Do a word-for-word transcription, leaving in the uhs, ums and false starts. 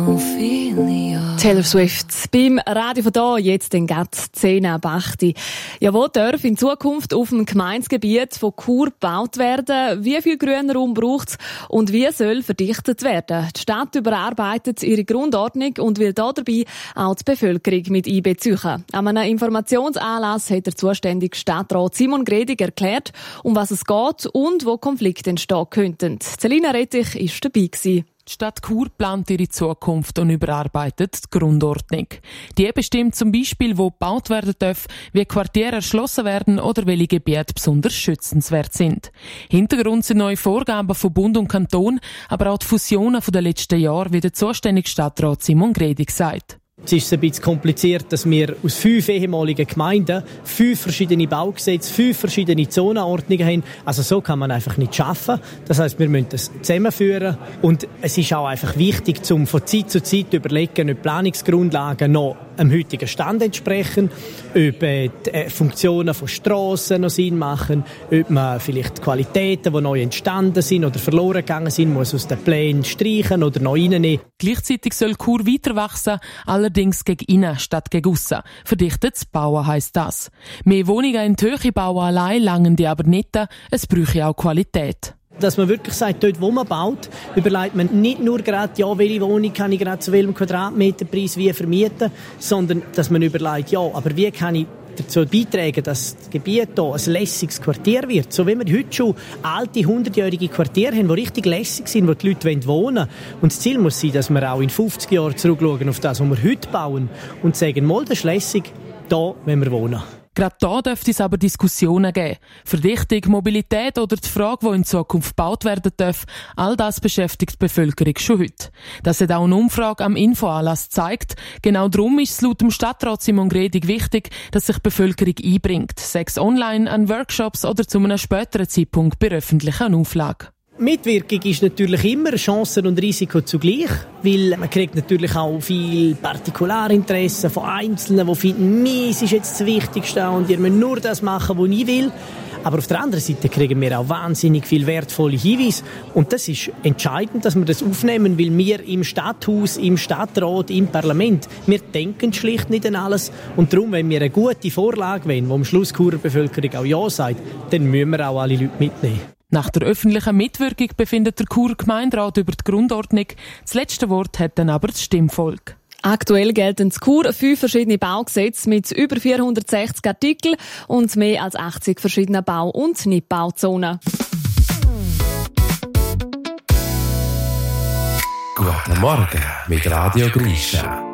Taylor Swift beim Radio von da, jetzt in Gatt zehn ab acht. Ja, wo darf in Zukunft auf dem Gemeindegebiet von Chur gebaut werden? Wie viel Grünraum braucht es und wie soll verdichtet werden? Die Stadt überarbeitet ihre Grundordnung und will da dabei auch die Bevölkerung mit einbeziehen. An einem Informationsanlass hat der zuständige Stadtrat Simon Gredig erklärt, um was es geht und wo Konflikte entstehen könnten. Celina Rettich war dabei gewesen. Die Stadt Chur plant ihre Zukunft und überarbeitet die Grundordnung. Die bestimmt zum Beispiel, wo gebaut werden darf, wie Quartiere erschlossen werden oder welche Gebiete besonders schützenswert sind. Hintergrund sind neue Vorgaben von Bund und Kanton, aber auch die Fusionen der letzten Jahre, wie der zuständige Stadtrat Simon Gredig sagt. Es ist ein bisschen kompliziert, dass wir aus fünf ehemaligen Gemeinden fünf verschiedene Baugesetze, fünf verschiedene Zonenordnungen haben. Also so kann man einfach nicht schaffen. Das heisst, wir müssen das zusammenführen. Und es ist auch einfach wichtig, um von Zeit zu Zeit zu überlegen, ob Planungsgrundlagen noch dem heutigen Stand entsprechen, ob die Funktionen von Strassen noch Sinn machen, ob man vielleicht die Qualitäten, die neu entstanden sind oder verloren gegangen sind, muss aus den Plänen streichen oder noch reinnehmen. Gleichzeitig soll Chur weiter wachsen, allerdings gegen innen statt gegen aussen. Verdichtetes Bauen heisst das. Mehr Wohnungen in die Höhe bauen allein langen die aber nicht, es bräuchte auch Qualität. Dass man wirklich sagt, dort wo man baut, überlegt man nicht nur gerade, ja, welche Wohnung kann ich gerade zu welchem Quadratmeterpreis wie vermieten, sondern dass man überlegt, ja, aber wie kann ich dazu beitragen, dass das Gebiet hier ein lässiges Quartier wird. So wie wir heute schon alte, hundertjährige Quartiere haben, die richtig lässig sind, wo die Leute wohnen wollen. Und das Ziel muss sein, dass wir auch in fünfzig Jahren zurückschauen auf das, was wir heute bauen und sagen, mal, das ist lässig, da wollen wir wohnen. Gerade da dürfte es aber Diskussionen geben. Verdichtung, Mobilität oder die Frage, wo in Zukunft gebaut werden darf, all das beschäftigt die Bevölkerung schon heute. Das hat auch eine Umfrage am Infoanlass gezeigt. Genau darum ist es laut dem Stadtrat Simon Gredig wichtig, dass sich die Bevölkerung einbringt, sei es online, an Workshops oder zu einem späteren Zeitpunkt bei öffentlichen Auflagen. Mitwirkung ist natürlich immer Chancen und Risiko zugleich, weil man kriegt natürlich auch viel Partikularinteressen von Einzelnen, die finden, mir ist jetzt das Wichtigste und ihr müsst nur das machen, was ich will. Aber auf der anderen Seite kriegen wir auch wahnsinnig viel wertvolle Hinweise und das ist entscheidend, dass wir das aufnehmen, weil wir im Stadthaus, im Stadtrat, im Parlament, wir denken schlicht nicht an alles und darum, wenn wir eine gute Vorlage wollen, wo am Schluss die Churer Bevölkerung auch Ja sagt, dann müssen wir auch alle Leute mitnehmen. Nach der öffentlichen Mitwirkung befindet der Churer Gemeinderat über die Grundordnung. Das letzte Wort hat dann aber das Stimmvolk. Aktuell gelten in Chur fünf verschiedene Baugesetze mit über vierhundertsechzig Artikeln und mehr als achtzig verschiedene Bau- und Nichtbauzonen. Guten Morgen mit Radio Grisha.